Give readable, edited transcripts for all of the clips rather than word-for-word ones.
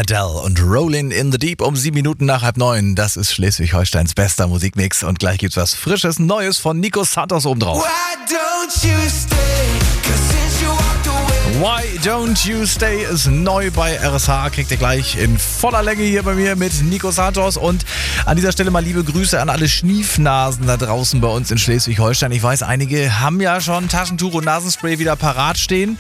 Adele und Rollin' in the Deep um 7 Minuten nach 8:30. Das ist Schleswig-Holsteins bester Musikmix und gleich gibt's was Frisches, Neues von Nico Santos obendrauf. Why Don't You Stay ist neu bei RSH, kriegt ihr gleich in voller Länge hier bei mir mit Nico Santos. Und an dieser Stelle mal liebe Grüße an alle Schniefnasen da draußen bei uns in Schleswig-Holstein. Ich weiß, einige haben ja schon Taschentuch und Nasenspray wieder parat stehen.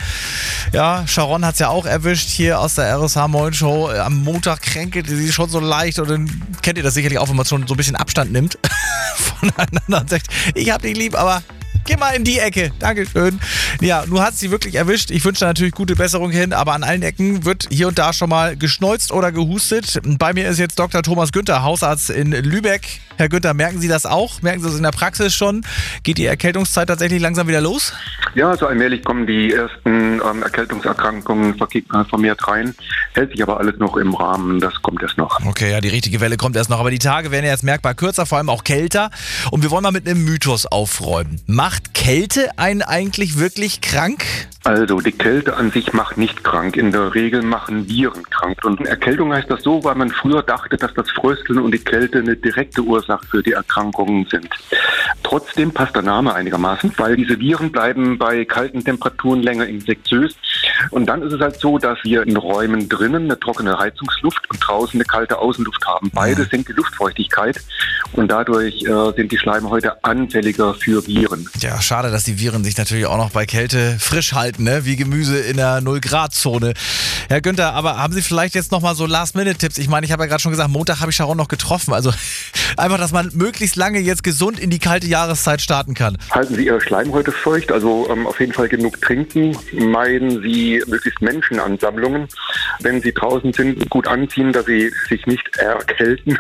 Ja, Sharon hat's ja auch erwischt hier aus der RSH Moin Show. Am Montag kränkelte sie schon so leicht und dann kennt ihr das sicherlich auch, wenn man schon so ein bisschen Abstand nimmt voneinander und sagt, ich hab dich lieb, aber geh mal in die Ecke. Dankeschön. Ja, nun hat sie wirklich erwischt. Ich wünsche natürlich gute Besserung hin, aber an allen Ecken wird hier und da schon mal geschneuzt oder gehustet. Bei mir ist jetzt Dr. Thomas Günther, Hausarzt in Lübeck. Herr Günther, merken Sie das auch? Merken Sie das in der Praxis schon? Geht die Erkältungszeit tatsächlich langsam wieder los? Ja, so allmählich kommen die ersten Erkältungserkrankungen vermehrt rein. Hält sich aber alles noch im Rahmen, das kommt erst noch. Okay, ja, die richtige Welle kommt erst noch, aber die Tage werden ja jetzt merkbar kürzer, vor allem auch kälter. Und wir wollen mal mit einem Mythos aufräumen. Macht Kälte einen eigentlich wirklich krank? Also, die Kälte an sich macht nicht krank. In der Regel machen Viren krank. Und Erkältung heißt das so, weil man früher dachte, dass das Frösteln und die Kälte eine direkte Ursache für die Erkrankungen sind. Trotzdem passt der Name einigermaßen, weil diese Viren bleiben bei kalten Temperaturen länger infektiös. Und dann ist es halt so, dass wir in Räumen drinnen eine trockene Heizungsluft und draußen eine kalte Außenluft haben. Beide senkt die Luftfeuchtigkeit und dadurch sind die Schleimhäute anfälliger für Viren. Ja, schade, dass die Viren sich natürlich auch noch bei Kälte frisch halten, ne? Wie Gemüse in der 0-Grad-Zone. Herr Günther, aber haben Sie vielleicht jetzt nochmal so Last-Minute-Tipps? Ich meine, ich habe ja gerade schon gesagt, Montag habe ich Sharon noch getroffen. Also einfach, dass man möglichst lange jetzt gesund in die kalte Jahreszeit starten kann. Halten Sie Ihre Schleimhäute feucht, also auf jeden Fall genug trinken. Meiden Sie möglichst Menschenansammlungen. Wenn Sie draußen sind, gut anziehen, dass Sie sich nicht erkälten.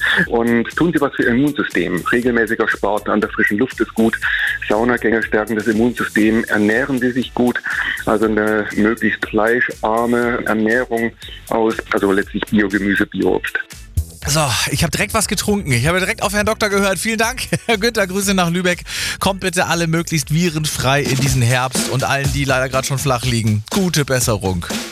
Und tun Sie was für Ihr Immunsystem. Regelmäßiger Sport an der frischen Luft ist gut. Saunagänge stärken das Immunsystem. Ernähren Sie sich gut. Also eine möglichst fleischarme Ernährung aus, also letztlich Biogemüse, Bioobst. So, ich habe direkt was getrunken. Ich habe direkt auf Herrn Doktor gehört. Vielen Dank, Herr Günther. Grüße nach Lübeck. Kommt bitte alle möglichst virenfrei in diesen Herbst und allen, die leider gerade schon flach liegen. Gute Besserung.